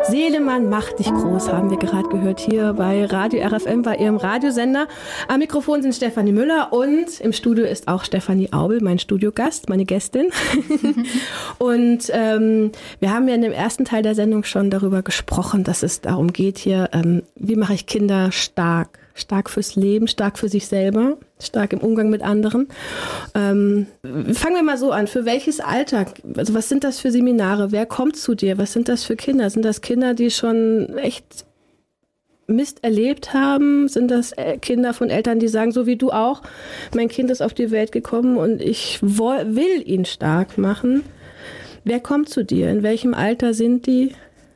Seelemann macht dich groß, haben wir gerade gehört hier bei Radio RFM, bei ihrem Radiosender. Am Mikrofon sind Stefanie Müller und im Studio ist auch Stefanie Aubel, mein Studiogast, meine Gästin. Und wir haben ja in dem ersten Teil der Sendung schon darüber gesprochen, dass es darum geht hier, wie mache ich Kinder stark? Stark fürs Leben, stark für sich selber, stark im Umgang mit anderen. Fangen wir mal so an. Für welches Alter? Also was sind das für Seminare? Wer kommt zu dir? Was sind das für Kinder? Sind das Kinder, die schon echt Mist erlebt haben? Sind das Kinder von Eltern, die sagen, so wie du auch, mein Kind ist auf die Welt gekommen und ich will ihn stark machen? Wer kommt zu dir? In welchem Alter sind die?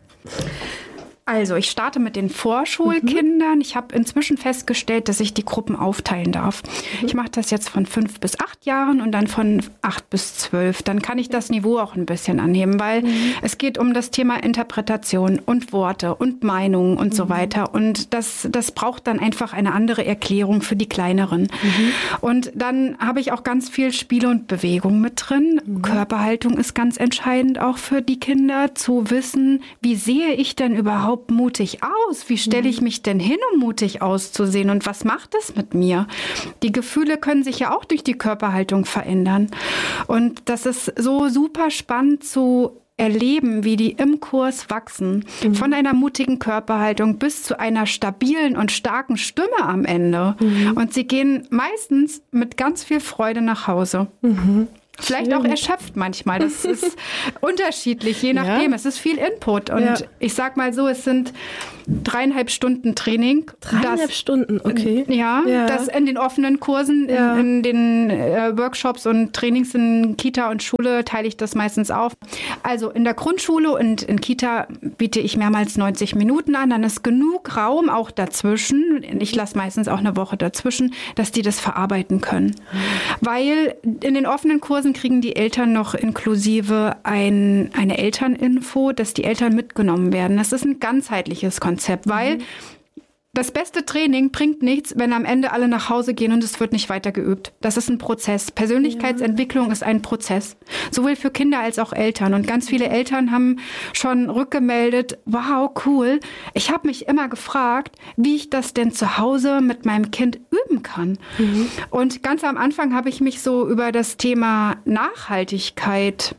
Also ich starte mit den Vorschulkindern. Ich habe inzwischen festgestellt, dass ich die Gruppen aufteilen darf. Ich mache das jetzt von 5 bis 8 Jahren und dann von 8 bis 12. Dann kann ich das Niveau auch ein bisschen anheben, weil es geht um das Thema Interpretation und Worte und Meinungen und so weiter. Und das braucht dann einfach eine andere Erklärung für die Kleineren. Und dann habe ich auch ganz viel Spiel und Bewegung mit drin. Körperhaltung ist ganz entscheidend auch für die Kinder, zu wissen, wie sehe ich denn überhaupt mutig aus? Wie stelle ich mich denn hin, um mutig auszusehen? Und was macht das mit mir? Die Gefühle können sich ja auch durch die Körperhaltung verändern. Und das ist so super spannend zu erleben, wie die im Kurs wachsen. Von einer mutigen Körperhaltung bis zu einer stabilen und starken Stimme am Ende. Und sie gehen meistens mit ganz viel Freude nach Hause. Vielleicht auch erschöpft manchmal. Das ist unterschiedlich, je nachdem. Ja. Es ist viel Input. Und ich sag mal so, es sind 3,5 Stunden Training. 3,5 Stunden, okay. Ja, das in den offenen Kursen, in den Workshops und Trainings in Kita und Schule teile ich das meistens auf. Also in der Grundschule und in Kita biete ich mehrmals 90 Minuten an. Dann ist genug Raum auch dazwischen. Ich lasse meistens auch eine Woche dazwischen, dass die das verarbeiten können. Weil in den offenen Kursen kriegen die Eltern noch inklusive eine Elterninfo, dass die Eltern mitgenommen werden. Das ist ein ganzheitliches Konzept, weil das beste Training bringt nichts, wenn am Ende alle nach Hause gehen und es wird nicht weiter geübt. Das ist ein Prozess. Persönlichkeitsentwicklung ist ein Prozess. Sowohl für Kinder als auch Eltern. Und ganz viele Eltern haben schon rückgemeldet, wow, cool. Ich habe mich immer gefragt, wie ich das denn zu Hause mit meinem Kind üben kann. Und ganz am Anfang habe ich mich so über das Thema Nachhaltigkeit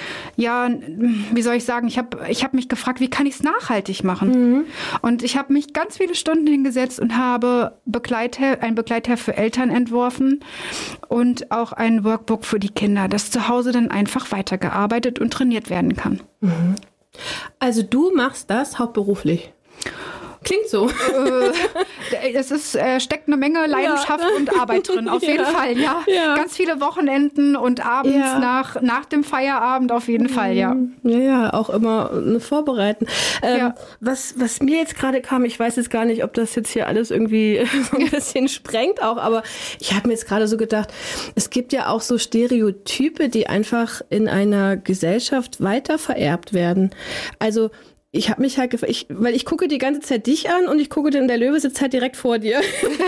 wie soll ich sagen, ich hab mich gefragt, wie kann ich es nachhaltig machen? Und ich habe mich ganz viele Stunden hingesetzt und habe ein Begleitheft für Eltern entworfen und auch ein Workbook für die Kinder, das zu Hause dann einfach weitergearbeitet und trainiert werden kann. Also du machst das hauptberuflich? Klingt so. Es steckt eine Menge Leidenschaft und Arbeit drin, auf jeden Fall, ja. Ganz viele Wochenenden und abends nach dem Feierabend auf jeden Fall, ja. Ja, auch immer vorbereiten. Was mir jetzt gerade kam, ich weiß jetzt gar nicht, ob das jetzt hier alles irgendwie so ein bisschen sprengt auch, aber ich habe mir jetzt gerade so gedacht, es gibt ja auch so Stereotype, die einfach in einer Gesellschaft weiter vererbt werden. Also ich habe mich halt gefragt, weil ich gucke die ganze Zeit dich an und ich gucke, denn der Löwe sitzt halt direkt vor dir.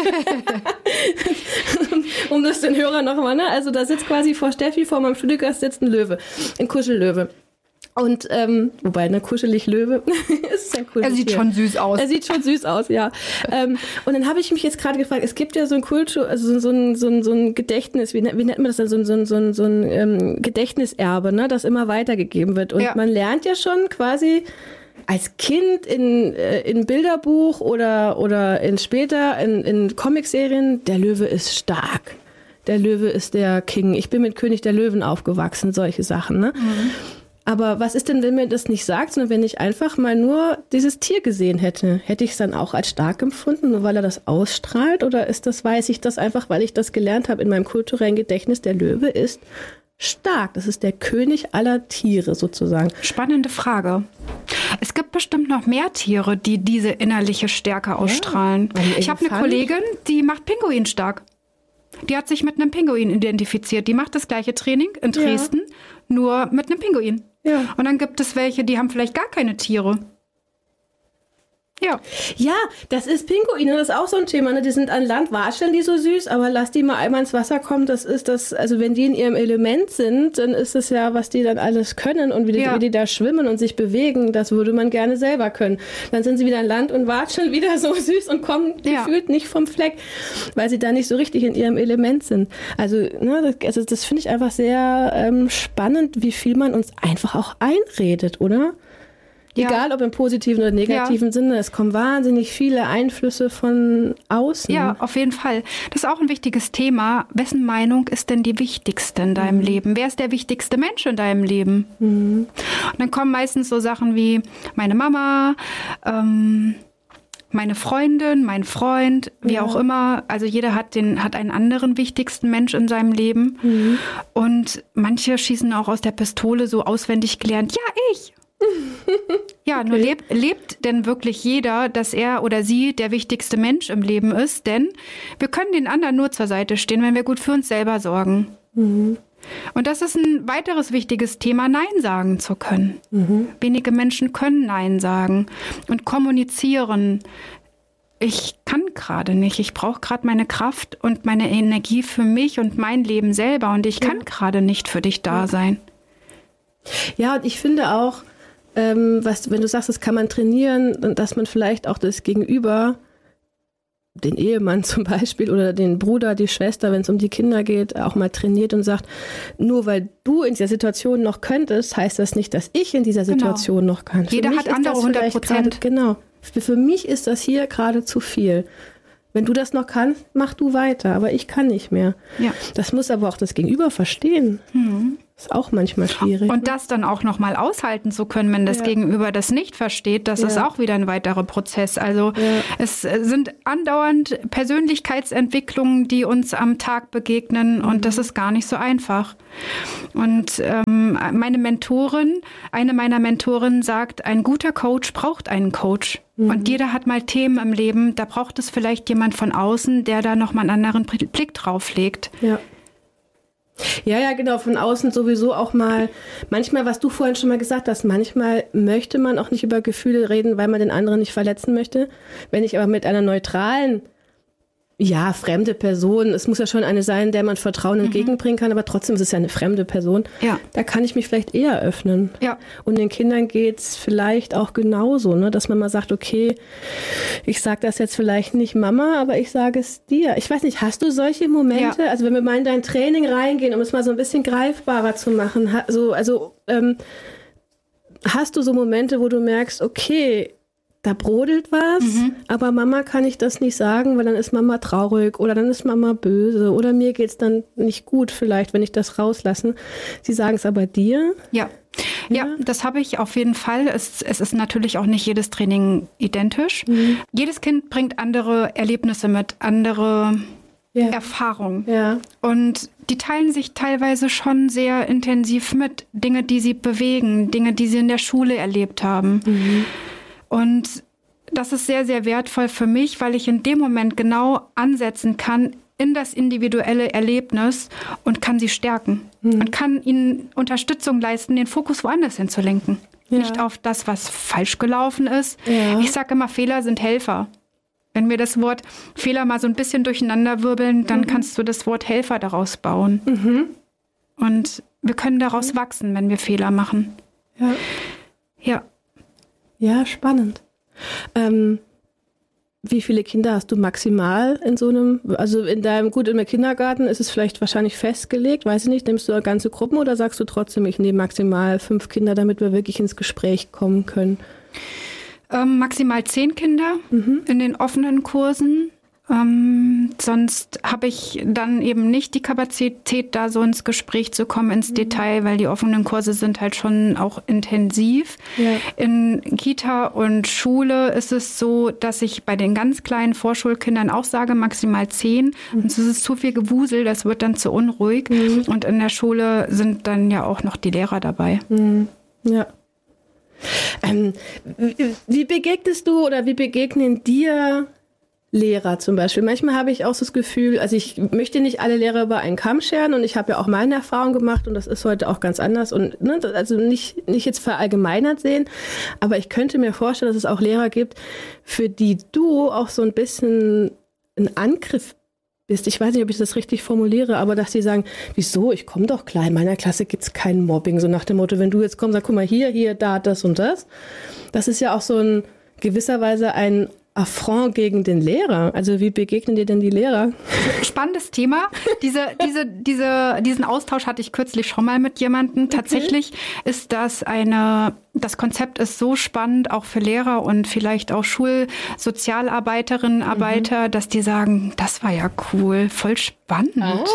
Um das den Hörern nochmal, ne? Also da sitzt quasi vor Steffi, vor meinem Studiogast sitzt ein Löwe, ein Kuschellöwe. Und, wobei, ne, kuschelig Löwe, ist ein cooles Er sieht schon süß aus. Er sieht schon süß aus, ja. Und dann habe ich mich jetzt gerade gefragt, es gibt ja so ein so ein Gedächtnis, wie nennt man das denn, so ein Gedächtniserbe, ne, das immer weitergegeben wird. Und man lernt ja schon quasi als Kind in Bilderbuch oder in Comicserien, der Löwe ist stark. Der Löwe ist der King. Ich bin mit König der Löwen aufgewachsen, solche Sachen, ne? Aber was ist denn, wenn mir das nicht sagt, sondern wenn ich einfach mal nur dieses Tier gesehen hätte? Hätte ich es dann auch als stark empfunden, nur weil er das ausstrahlt? Oder weiß ich das einfach, weil ich das gelernt habe in meinem kulturellen Gedächtnis, der Löwe ist stark. Das ist der König aller Tiere sozusagen. Spannende Frage. Es gibt bestimmt noch mehr Tiere, die diese innerliche Stärke ausstrahlen. Ich habe eine Kollegin, die macht Pinguin stark. Die hat sich mit einem Pinguin identifiziert. Die macht das gleiche Training in Dresden, nur mit einem Pinguin. Ja. Und dann gibt es welche, die haben vielleicht gar keine Tiere. Ja, das ist Pinguine, das ist auch so ein Thema. Ne? Die sind an Land, watscheln die so süß, aber lass die mal einmal ins Wasser kommen, das ist das, also wenn die in ihrem Element sind, dann ist es ja, was die dann alles können und wie die da schwimmen und sich bewegen, das würde man gerne selber können. Dann sind sie wieder an Land und watscheln wieder so süß und kommen gefühlt nicht vom Fleck, weil sie da nicht so richtig in ihrem Element sind. Also, ne, das finde ich einfach sehr spannend, wie viel man uns einfach auch einredet, oder? Egal, ob im positiven oder negativen Sinne, es kommen wahnsinnig viele Einflüsse von außen. Ja, auf jeden Fall. Das ist auch ein wichtiges Thema. Wessen Meinung ist denn die wichtigste in deinem Leben? Wer ist der wichtigste Mensch in deinem Leben? Und dann kommen meistens so Sachen wie meine Mama, meine Freundin, mein Freund, wie auch immer. Also jeder hat einen anderen wichtigsten Mensch in seinem Leben. Und manche schießen auch aus der Pistole so auswendig gelernt, ja, ich. Ja, nur lebt denn wirklich jeder, dass er oder sie der wichtigste Mensch im Leben ist? Denn wir können den anderen nur zur Seite stehen, wenn wir gut für uns selber sorgen. Und das ist ein weiteres wichtiges Thema, Nein sagen zu können. Wenige Menschen können Nein sagen und kommunizieren. Ich kann gerade nicht, ich brauche gerade meine Kraft und meine Energie für mich und mein Leben selber und ich kann gerade nicht für dich da sein. Ja, und ich finde auch, wenn du sagst, das kann man trainieren, dass man vielleicht auch das Gegenüber, den Ehemann zum Beispiel oder den Bruder, die Schwester, wenn es um die Kinder geht, auch mal trainiert und sagt, nur weil du in dieser Situation noch könntest, heißt das nicht, dass ich in dieser Situation noch kann. Jeder hat andere 100%. Genau. Für mich ist das hier gerade zu viel. Wenn du das noch kannst, mach du weiter, aber ich kann nicht mehr. Ja. Das muss aber auch das Gegenüber verstehen. Ist auch manchmal schwierig. Und das dann auch nochmal aushalten zu können, wenn das Gegenüber das nicht versteht, das ist auch wieder ein weiterer Prozess. Also es sind andauernd Persönlichkeitsentwicklungen, die uns am Tag begegnen und das ist gar nicht so einfach. Und eine meiner Mentorinnen sagt, ein guter Coach braucht einen Coach. Und jeder hat mal Themen im Leben, da braucht es vielleicht jemand von außen, der da nochmal einen anderen Blick drauf legt. Ja, genau, von außen sowieso auch mal, manchmal, was du vorhin schon mal gesagt hast, manchmal möchte man auch nicht über Gefühle reden, weil man den anderen nicht verletzen möchte. Wenn ich aber mit einer neutralen, fremde Person, es muss ja schon eine sein, der man Vertrauen entgegenbringen kann, aber trotzdem ist es ja eine fremde Person. Da kann ich mich vielleicht eher öffnen. Und den Kindern geht's vielleicht auch genauso, ne, dass man mal sagt, okay, ich sage das jetzt vielleicht nicht Mama, aber ich sage es dir. Ich weiß nicht, hast du solche Momente? Also wenn wir mal in dein Training reingehen, um es mal so ein bisschen greifbarer zu machen, hast du so Momente, wo du merkst, okay, da brodelt was, aber Mama kann ich das nicht sagen, weil dann ist Mama traurig oder dann ist Mama böse oder mir geht's dann nicht gut vielleicht, wenn ich das rauslasse. Sie sagen es aber dir? Ja, das habe ich auf jeden Fall. Es ist natürlich auch nicht jedes Training identisch. Jedes Kind bringt andere Erlebnisse mit, andere Erfahrungen. Und die teilen sich teilweise schon sehr intensiv mit. Dinge, die sie bewegen, Dinge, die sie in der Schule erlebt haben. Und das ist sehr, sehr wertvoll für mich, weil ich in dem Moment genau ansetzen kann in das individuelle Erlebnis und kann sie stärken und kann ihnen Unterstützung leisten, den Fokus woanders hinzulenken. Nicht auf das, was falsch gelaufen ist. Ich sage immer, Fehler sind Helfer. Wenn wir das Wort Fehler mal so ein bisschen durcheinander wirbeln, dann kannst du das Wort Helfer daraus bauen. Und wir können daraus wachsen, wenn wir Fehler machen. Ja, spannend. Wie viele Kinder hast du maximal in so einem, also im Kindergarten ist es vielleicht wahrscheinlich festgelegt, weiß ich nicht, nimmst du ganze Gruppen oder sagst du trotzdem, ich nehme maximal 5 Kinder, damit wir wirklich ins Gespräch kommen können? Maximal 10 Kinder in den offenen Kursen. Sonst habe ich dann eben nicht die Kapazität, da so ins Gespräch zu kommen, ins Detail, weil die offenen Kurse sind halt schon auch intensiv. In Kita und Schule ist es so, dass ich bei den ganz kleinen Vorschulkindern auch sage, maximal 10. Und es ist zu viel Gewusel, das wird dann zu unruhig. Und in der Schule sind dann ja auch noch die Lehrer dabei. Wie begegnest du oder wie begegnen dir Lehrer zum Beispiel. Manchmal habe ich auch so das Gefühl, also ich möchte nicht alle Lehrer über einen Kamm scheren und ich habe ja auch meine Erfahrung gemacht und das ist heute auch ganz anders und ne, also nicht jetzt verallgemeinert sehen, aber ich könnte mir vorstellen, dass es auch Lehrer gibt, für die du auch so ein bisschen ein Angriff bist. Ich weiß nicht, ob ich das richtig formuliere, aber dass die sagen, wieso, ich komme doch klar, in meiner Klasse gibt es kein Mobbing, so nach dem Motto, wenn du jetzt kommst, sag, guck mal, hier, da, das und das. Das ist ja auch so ein gewisserweise ein Affront gegen den Lehrer. Also wie begegnen dir denn die Lehrer? Spannendes Thema. Diesen Austausch hatte ich kürzlich schon mal mit jemandem. Okay. Tatsächlich ist das Konzept ist so spannend, auch für Lehrer und vielleicht auch Schulsozialarbeiterinnen, Arbeiter, dass die sagen, das war ja cool, voll spannend.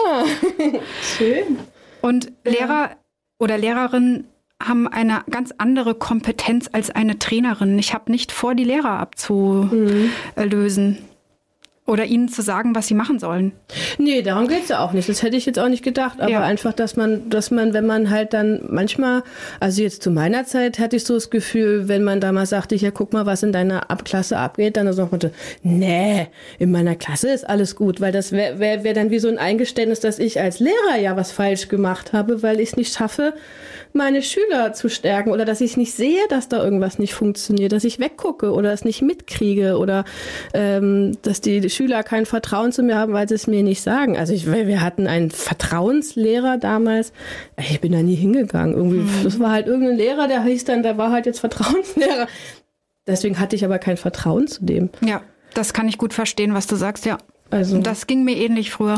Schön. Und Lehrer oder Lehrerinnen haben eine ganz andere Kompetenz als eine Trainerin. Ich habe nicht vor, die Lehrer abzulösen oder ihnen zu sagen, was sie machen sollen. Nee, darum geht's ja auch nicht. Das hätte ich jetzt auch nicht gedacht. Aber einfach, dass man, wenn man halt dann manchmal, also jetzt zu meiner Zeit hatte ich so das Gefühl, wenn man da mal sagte, ja, guck mal, was in deiner Klasse abgeht, dann sagt man, nee, in meiner Klasse ist alles gut, weil das wäre dann wie so ein Eingeständnis, dass ich als Lehrer ja was falsch gemacht habe, weil ich es nicht schaffe, meine Schüler zu stärken oder dass ich nicht sehe, dass da irgendwas nicht funktioniert, dass ich weggucke oder es nicht mitkriege oder dass die Schüler kein Vertrauen zu mir haben, weil sie es mir nicht sagen. Also wir hatten einen Vertrauenslehrer damals. Ich bin da nie hingegangen. Irgendwie, das war halt irgendein Lehrer, der war halt jetzt Vertrauenslehrer. Deswegen hatte ich aber kein Vertrauen zu dem. Ja, das kann ich gut verstehen, was du sagst, ja. Also. Das ging mir ähnlich früher.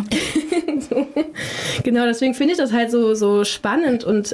Genau, deswegen finde ich das halt so spannend. Und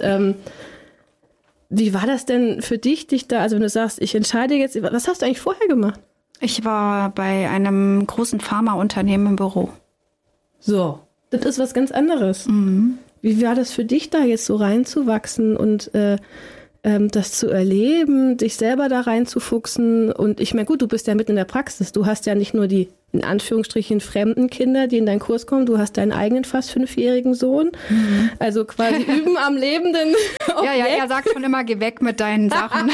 wie war das denn für dich da, also wenn du sagst, ich entscheide jetzt, was hast du eigentlich vorher gemacht? Ich war bei einem großen Pharmaunternehmen im Büro. So, das ist was ganz anderes. Mhm. Wie war das für dich da jetzt so reinzuwachsen und das zu erleben, dich selber da reinzufuchsen? Und ich meine, gut, du bist ja mitten in der Praxis. Du hast ja nicht nur die, in Anführungsstrichen, fremden Kinder, die in deinen Kurs kommen. Du hast deinen eigenen fast 5-jährigen Sohn. Mhm. Also quasi üben am lebenden Objekt. Ja, er sagt schon immer, geh weg mit deinen Sachen.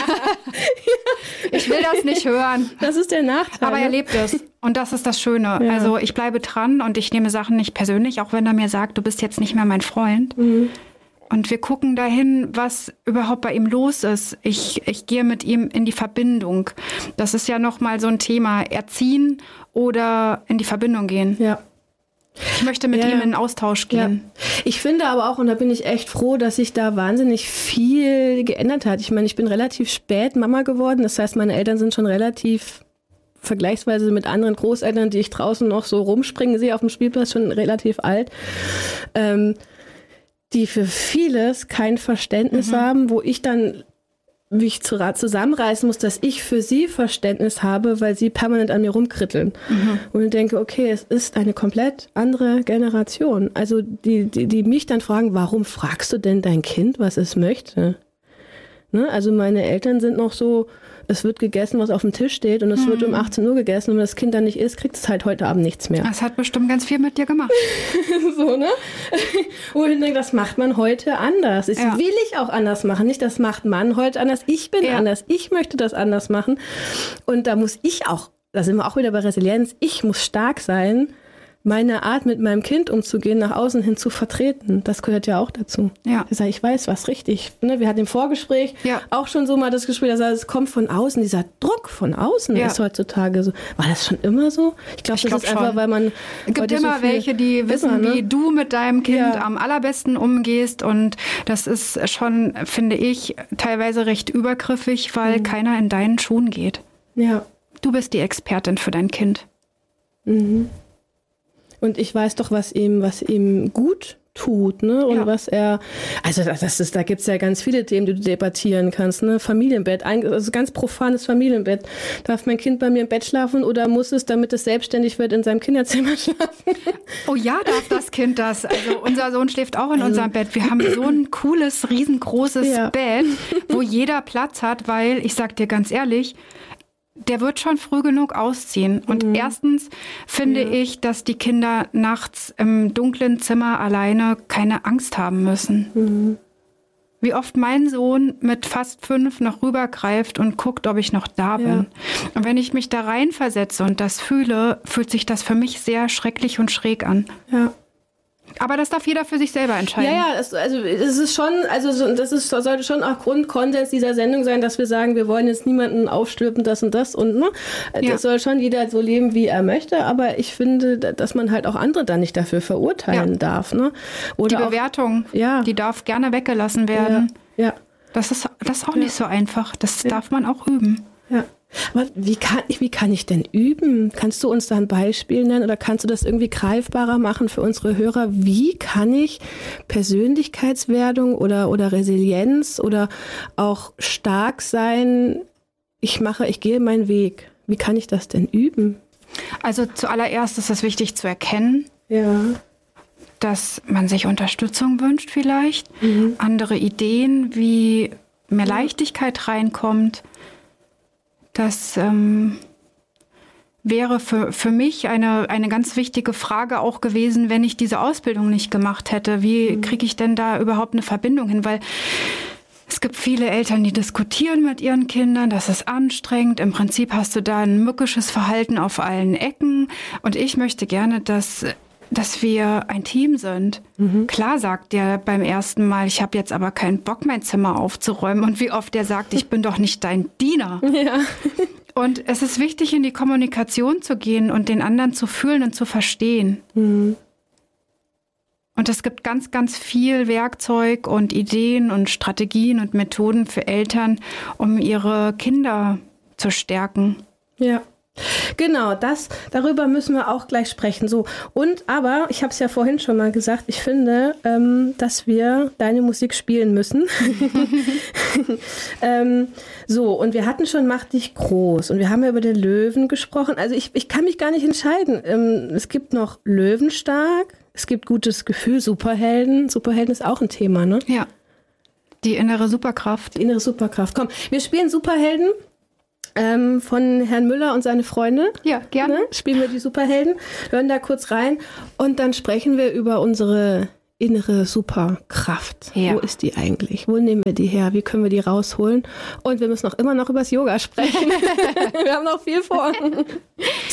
Ich will das nicht hören. Das ist der Nachteil. Aber er lebt es. Und das ist das Schöne. Ja. Also ich bleibe dran und ich nehme Sachen nicht persönlich, auch wenn er mir sagt, du bist jetzt nicht mehr mein Freund. Mhm. Und wir gucken dahin, was überhaupt bei ihm los ist. Ich gehe mit ihm in die Verbindung. Das ist ja nochmal so ein Thema. Erziehen oder in die Verbindung gehen. Ja. Ich möchte mit ihm in den Austausch gehen. Ja. Ich finde aber auch, und da bin ich echt froh, dass sich da wahnsinnig viel geändert hat. Ich meine, ich bin relativ spät Mama geworden. Das heißt, meine Eltern sind schon relativ vergleichsweise mit anderen Großeltern, die ich draußen noch so rumspringen sehe auf dem Spielplatz, schon relativ alt. Die für vieles kein Verständnis haben, wo ich dann mich zusammenreißen muss, dass ich für sie Verständnis habe, weil sie permanent an mir rumkritteln. Und ich denke, okay, es ist eine komplett andere Generation. Also die mich dann fragen, warum fragst du denn dein Kind, was es möchte? Ne? Also meine Eltern sind noch so, es wird gegessen, was auf dem Tisch steht und es wird um 18 Uhr gegessen und wenn das Kind dann nicht isst, kriegt es halt heute Abend nichts mehr. Das hat bestimmt ganz viel mit dir gemacht. So, ne? Und ich denke, das macht man heute anders. Das will ich auch anders machen. Nicht, das macht man heute anders. Ich bin anders. Ich möchte das anders machen. Und da muss ich auch, da sind wir auch wieder bei Resilienz, ich muss stark sein, meine Art mit meinem Kind umzugehen, nach außen hin zu vertreten. Das gehört ja auch dazu. Ja. Ich sage, ich weiß, was richtig. Ne, wir hatten im Vorgespräch auch schon so mal das Gespräch, dass es kommt von außen. Dieser Druck von außen ist heutzutage so. War das schon immer so? Ich glaube, das ist einfach, weil man... Es gibt immer so welche, die wissen, wie du mit deinem Kind am allerbesten umgehst. Und das ist schon, finde ich, teilweise recht übergriffig, weil keiner in deinen Schuhen geht. Ja. Du bist die Expertin für dein Kind. Mhm. Und ich weiß doch, was ihm gut tut, ne? Und was er, also da gibt's ja ganz viele Themen, die du debattieren kannst, ne? Familienbett, also ganz profanes Familienbett. Darf mein Kind bei mir im Bett schlafen oder muss es, damit es selbstständig wird, in seinem Kinderzimmer schlafen? Oh ja, darf das Kind das. Also unser Sohn schläft auch in unserem Bett. Wir haben so ein cooles, riesengroßes Bett, wo jeder Platz hat, weil, ich sag dir ganz ehrlich, der wird schon früh genug ausziehen. Und erstens finde ich, dass die Kinder nachts im dunklen Zimmer alleine keine Angst haben müssen. Wie oft mein Sohn mit fast 5 noch rübergreift und guckt, ob ich noch da bin. Ja. Und wenn ich mich da reinversetze und das fühle, fühlt sich das für mich sehr schrecklich und schräg an. Ja. Aber das darf jeder für sich selber entscheiden. Ja, es ist schon, sollte schon auch Grundkonsens dieser Sendung sein, dass wir sagen, wir wollen jetzt niemanden aufstülpen, das und das und ne. Ja. Das soll schon jeder so leben, wie er möchte, aber ich finde, dass man halt auch andere dann nicht dafür verurteilen darf. Ne? Oder die Bewertung, die darf gerne weggelassen werden. Ja. Das ist auch nicht so einfach. Das darf man auch üben. Ja. Aber wie kann ich denn üben? Kannst du uns da ein Beispiel nennen oder kannst du das irgendwie greifbarer machen für unsere Hörer? Wie kann ich Persönlichkeitswerdung oder Resilienz oder auch stark sein? Ich gehe meinen Weg. Wie kann ich das denn üben? Also zuallererst ist es wichtig zu erkennen, dass man sich Unterstützung wünscht vielleicht, andere Ideen, wie mehr Leichtigkeit reinkommt. Das wäre für mich eine ganz wichtige Frage auch gewesen, wenn ich diese Ausbildung nicht gemacht hätte. Wie kriege ich denn da überhaupt eine Verbindung hin? Weil es gibt viele Eltern, die diskutieren mit ihren Kindern, das ist anstrengend. Im Prinzip hast du da ein mückisches Verhalten auf allen Ecken. Und ich möchte gerne, dass wir ein Team sind. Klar sagt der beim ersten Mal, ich habe jetzt aber keinen Bock, mein Zimmer aufzuräumen. Und wie oft der sagt, ich bin doch nicht dein Diener. Ja. Und es ist wichtig, in die Kommunikation zu gehen und den anderen zu fühlen und zu verstehen. Und es gibt ganz, ganz viel Werkzeug und Ideen und Strategien und Methoden für Eltern, um ihre Kinder zu stärken. Ja. Genau, darüber müssen wir auch gleich sprechen. So, aber ich habe es ja vorhin schon mal gesagt, ich finde, dass wir deine Musik spielen müssen. Und wir hatten schon Mach dich groß und wir haben ja über den Löwen gesprochen. Also ich kann mich gar nicht entscheiden. Es gibt noch Löwenstark, es gibt Gutes Gefühl, Superhelden. Superhelden ist auch ein Thema, ne? Ja, die innere Superkraft. Die innere Superkraft. Komm, wir spielen Superhelden. Von Herrn Müller und seine Freunde. Ja, gerne. Ne? Spielen wir die Superhelden, hören da kurz rein und dann sprechen wir über unsere innere Superkraft. Ja. Wo ist die eigentlich? Wo nehmen wir die her? Wie können wir die rausholen? Und wir müssen immer noch über das Yoga sprechen. Wir haben noch viel vor.